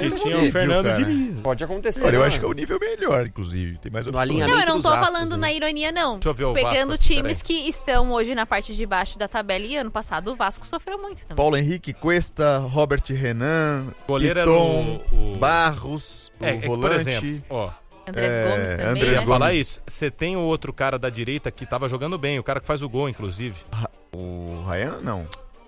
Eles tinham possível, o Fernando cara. Diniz. Pode acontecer. Olha, eu né? acho que é o nível melhor, inclusive. Tem mais opções. alinhamento. Não, eu não tô dos falando astros, na né? ironia, não. Deixa eu ver o Pegando Vasco, times peraí. que estão hoje na parte de baixo da tabela, e ano passado o Vasco sofreu muito também. Paulo Henrique, Cuesta, Robert Renan, Goleiro era Piton, o- Barros, o que, por volante. exemplo, ó, Andrés Gomes também, Andrés eu ia né? falar Gomes. isso. Você tem o outro cara da direita que tava jogando bem, o cara que faz o gol, inclusive. O Ryan, não.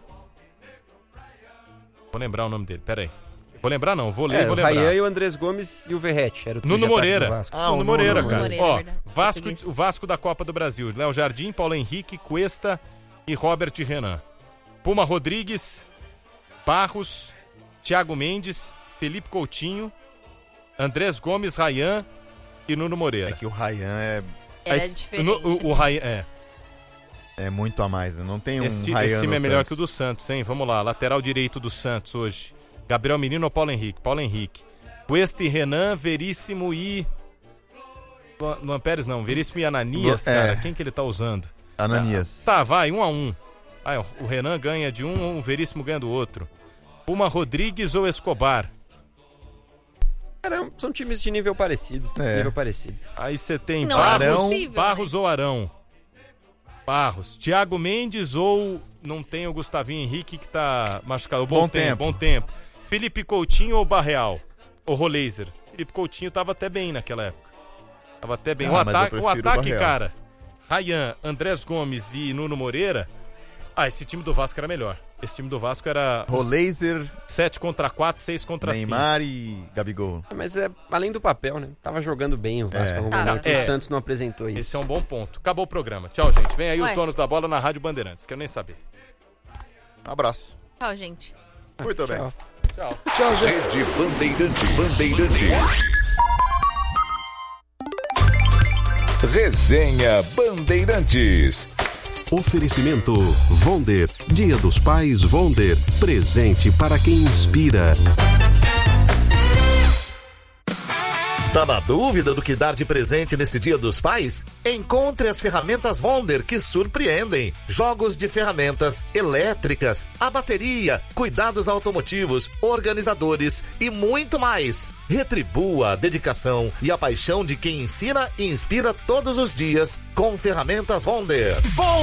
Vou lembrar o nome dele, peraí. Vou lembrar não, vou É, vou o lembrar. Rayan e o Andrés Gomes e o Verrete. Era o trio Nuno de ataque Moreira. do Vasco. Ah, Nuno o Moreira, Nuno cara. Moreira, Ó, verdade. Vasco, Português. o Vasco da Copa do Brasil. Léo Jardim, Paulo Henrique, Cuesta e Robert Renan. Puma Rodrigues, Barros, Thiago Mendes, Felipe Coutinho, Andrés Gomes, Rayan e Nuno Moreira. É que o Ryan Era Aí, diferente. o Rayan, é muito a mais, né? Não tem um esse Ryan time no é melhor Santos. que o do Santos, hein? Vamos lá, lateral direito do Santos hoje. Gabriel Menino ou Paulo Henrique? Paulo Henrique. Cuesta e Renan, Veríssimo e... Luan Pérez não, Veríssimo e Ananias, cara. Quem que ele tá usando? Ananias. Tá, vai, 1-1. Aí, ó, o Renan ganha de um, o Veríssimo ganha do outro. Puma Rodrigues ou Escobar? Cara, são times de nível parecido. É. Nível parecido. Aí você tem Não Barros, é possível, Barros né? ou Arão? Barros. Thiago Mendes ou não tem o Gustavinho Henrique que tá machucado? Bom tempo. Bom tempo. Felipe Coutinho ou Barreal? Ou Roleiser? Felipe Coutinho tava até bem naquela época. Tava até bem. Ah, o mas eu ataque, prefiro o ataque, Barreal. cara. Rayan, Andrés Gomes e Nuno Moreira. Ah, esse time do Vasco era melhor. Esse time do Vasco era Roleiser, 7 contra 4, 6 contra 5. Neymar e Gabigol. Mas é além do papel, né? Tava jogando bem o Vasco em algum Tá. momento e É. o Santos não apresentou isso. Esse é um bom ponto. Acabou o programa. Tchau, gente. Vem aí os Ué. donos da bola na Rádio Bandeirantes. Quero nem saber. Abraço. Tchau, gente. Muito bem. Tchau. Tchau. Tchau, gente. Rede Bandeirantes. Resenha Bandeirantes. Oferecimento Vonder. Dia dos Pais Vonder. Presente para quem inspira. Tá na dúvida do que dar de presente nesse Dia dos Pais? Encontre as ferramentas Wonder que surpreendem. Jogos de ferramentas elétricas, a bateria, cuidados automotivos, organizadores e muito mais. Retribua a dedicação e a paixão de quem ensina e inspira todos os dias com ferramentas Wonder.